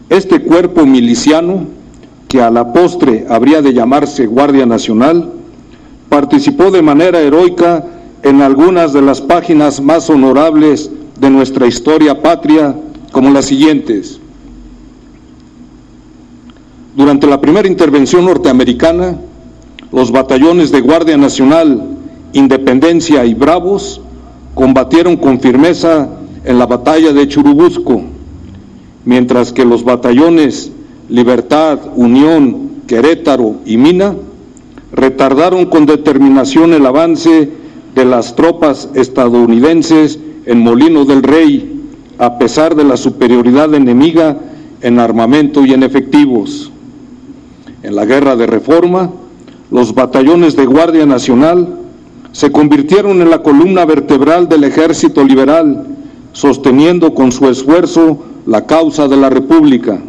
Este cuerpo miliciano, que a la postre habría de llamarse Guardia Nacional, participó de manera heroica en algunas de las páginas más honorables de nuestra historia patria, como las siguientes. Durante la primera intervención norteamericana, los batallones de Guardia Nacional, Independencia y Bravos combatieron con firmeza en la batalla de Churubusco, mientras que los batallones Libertad, Unión, Querétaro y Mina retardaron con determinación el avance de las tropas estadounidenses en Molino del Rey, a pesar de la superioridad enemiga en armamento y en efectivos. En la Guerra de Reforma, los batallones de Guardia Nacional se convirtieron en la columna vertebral del Ejército Liberal, sosteniendo con su esfuerzo la causa de la República.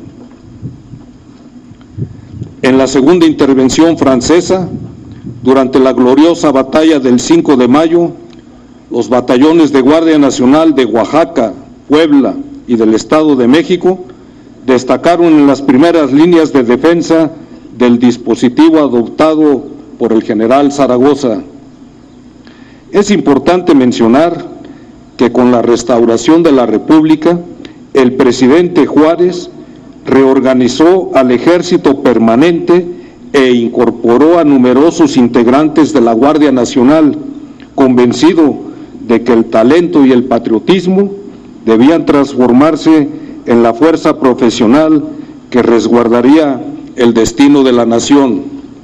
En la segunda intervención francesa, durante la gloriosa batalla del 5 de mayo, los batallones de Guardia Nacional de Oaxaca, Puebla y del Estado de México destacaron en las primeras líneas de defensa del dispositivo adoptado por el general Zaragoza. Es importante mencionar que con la restauración de la República, el presidente Juárez reorganizó al Ejército Permanente e incorporó a numerosos integrantes de la Guardia Nacional, convencido de que el talento y el patriotismo debían transformarse en la fuerza profesional que resguardaría el destino de la nación.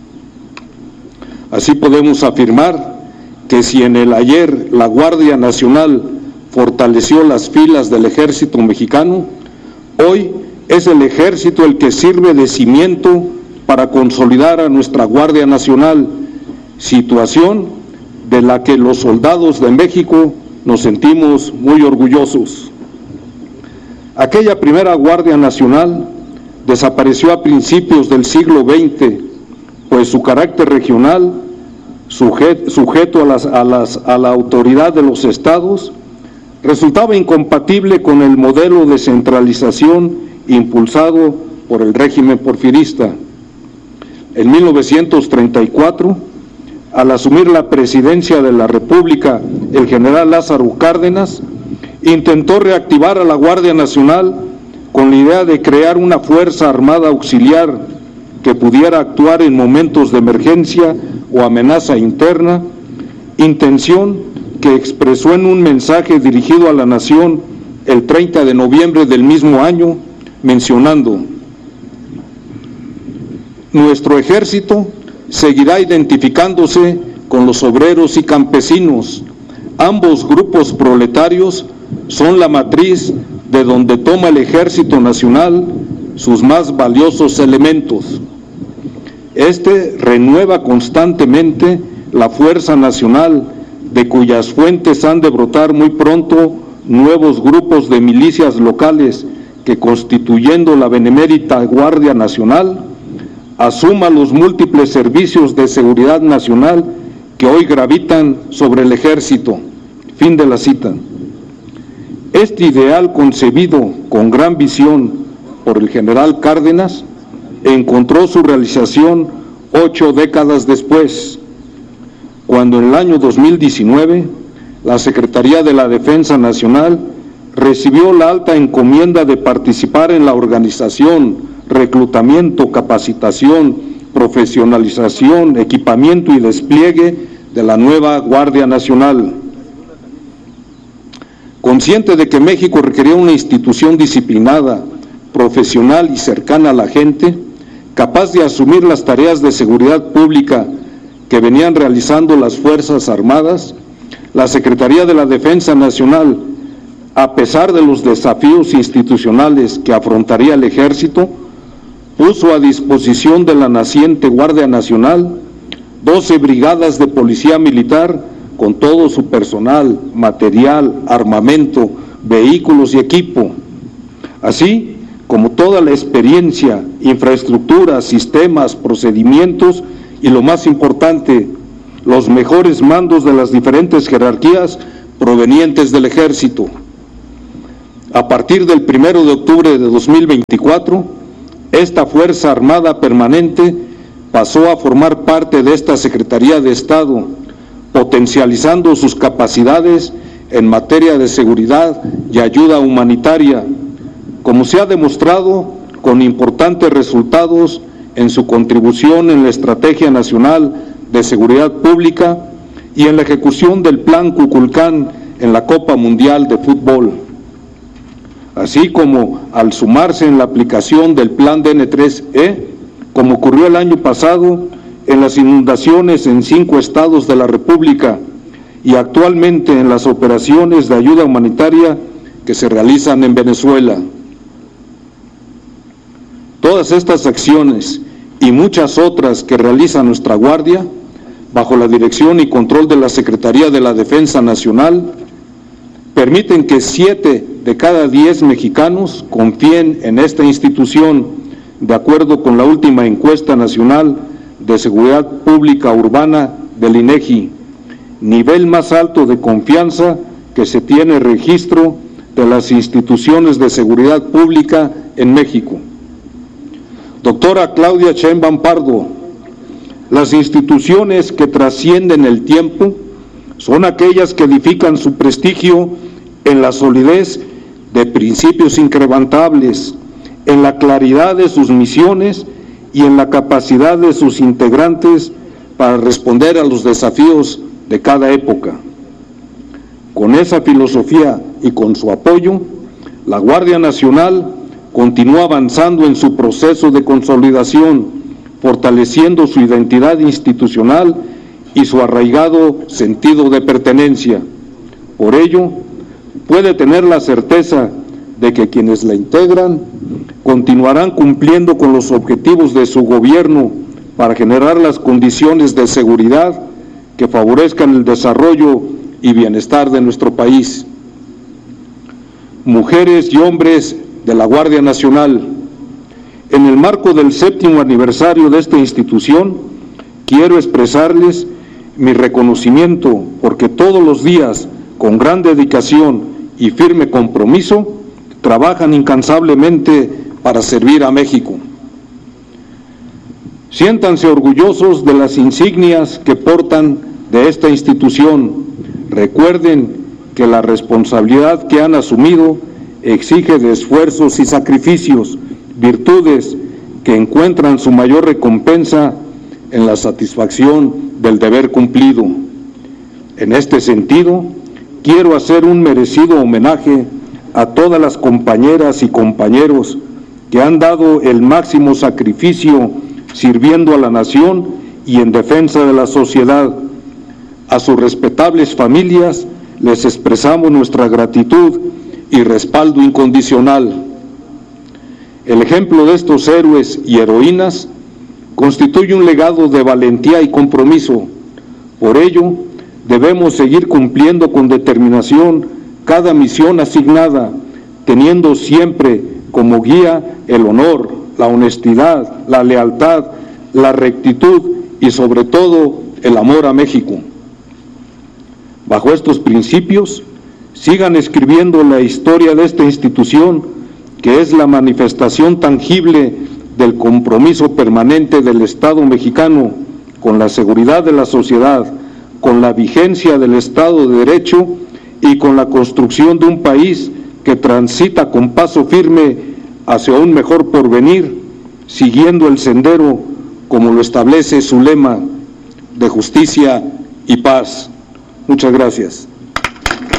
Así podemos afirmar que si en el ayer la Guardia Nacional fortaleció las filas del Ejército mexicano, hoy es el Ejército el que sirve de cimiento para consolidar a nuestra Guardia Nacional, situación de la que los soldados de México nos sentimos muy orgullosos. Aquella primera Guardia Nacional desapareció a principios del siglo XX, pues su carácter regional, sujeto a la autoridad de los estados, resultaba incompatible con el modelo de centralización impulsado por el régimen porfirista. En 1934, al asumir la presidencia de la República, el general Lázaro Cárdenas intentó reactivar a la Guardia Nacional con la idea de crear una fuerza armada auxiliar que pudiera actuar en momentos de emergencia o amenaza interna, intención que expresó en un mensaje dirigido a la nación el 30 de noviembre del mismo año, mencionando: nuestro ejército seguirá identificándose con los obreros y campesinos. Ambos grupos proletarios son la matriz de donde toma el Ejército Nacional sus más valiosos elementos. Este renueva constantemente la fuerza nacional, de cuyas fuentes han de brotar muy pronto nuevos grupos de milicias locales que, constituyendo la benemérita Guardia Nacional, asuma los múltiples servicios de seguridad nacional que hoy gravitan sobre el ejército. Fin de la cita. Este ideal, concebido con gran visión por el general Cárdenas, encontró su realización 8 décadas después, cuando en el año 2019 la Secretaría de la Defensa Nacional recibió la alta encomienda de participar en la organización, reclutamiento, capacitación, profesionalización, equipamiento y despliegue de la nueva Guardia Nacional. Consciente de que México requería una institución disciplinada, profesional y cercana a la gente, capaz de asumir las tareas de seguridad pública que venían realizando las Fuerzas Armadas, la Secretaría de la Defensa Nacional, a pesar de los desafíos institucionales que afrontaría el Ejército, puso a disposición de la naciente Guardia Nacional 12 brigadas de policía militar con todo su personal, material, armamento, vehículos y equipo, así como toda la experiencia, infraestructura, sistemas, procedimientos y, lo más importante, los mejores mandos de las diferentes jerarquías provenientes del Ejército. A partir del 1 de octubre de 2024, esta Fuerza Armada Permanente pasó a formar parte de esta Secretaría de Estado, potencializando sus capacidades en materia de seguridad y ayuda humanitaria, como se ha demostrado con importantes resultados en su contribución en la Estrategia Nacional de Seguridad Pública y en la ejecución del Plan Kukulcán en la Copa Mundial de Fútbol, así como al sumarse en la aplicación del Plan DN3E, como ocurrió el año pasado en las inundaciones en 5 estados de la República y actualmente en las operaciones de ayuda humanitaria que se realizan en Venezuela. Todas estas acciones y muchas otras que realiza nuestra Guardia, bajo la dirección y control de la Secretaría de la Defensa Nacional, permiten que 7 de cada 10 mexicanos confíen en esta institución, de acuerdo con la última encuesta nacional de seguridad pública urbana del INEGI, nivel más alto de confianza que se tiene registro de las instituciones de seguridad pública en México. Doctora Claudia Sheinbaum Pardo, las instituciones que trascienden el tiempo son aquellas que edifican su prestigio en la solidez de principios inquebrantables, en la claridad de sus misiones y en la capacidad de sus integrantes para responder a los desafíos de cada época. Con esa filosofía y con su apoyo, la Guardia Nacional continúa avanzando en su proceso de consolidación, fortaleciendo su identidad institucional y su arraigado sentido de pertenencia. Por ello, puede tener la certeza de que quienes la integran continuarán cumpliendo con los objetivos de su gobierno para generar las condiciones de seguridad que favorezcan el desarrollo y bienestar de nuestro país. Mujeres y hombres de la Guardia Nacional, en el marco del 7º aniversario de esta institución, quiero expresarles mi reconocimiento porque todos los días, con gran dedicación y firme compromiso, trabajan incansablemente para servir a México. Siéntanse orgullosos de las insignias que portan de esta institución. Recuerden que la responsabilidad que han asumido exige de esfuerzos y sacrificios, virtudes que encuentran su mayor recompensa en la satisfacción del deber cumplido. En este sentido, quiero hacer un merecido homenaje a todas las compañeras y compañeros que han dado el máximo sacrificio sirviendo a la nación y en defensa de la sociedad. A sus respetables familias les expresamos nuestra gratitud y respaldo incondicional. El ejemplo de estos héroes y heroínas constituye un legado de valentía y compromiso. Por ello, debemos seguir cumpliendo con determinación cada misión asignada, teniendo siempre como guía el honor, la honestidad, la lealtad, la rectitud y sobre todo el amor a México. Bajo estos principios, sigan escribiendo la historia de esta institución, que es la manifestación tangible del compromiso permanente del Estado mexicano con la seguridad de la sociedad, con la vigencia del Estado de Derecho y con la construcción de un país que transita con paso firme hacia un mejor porvenir, siguiendo el sendero, como lo establece su lema, de justicia y paz. Muchas gracias.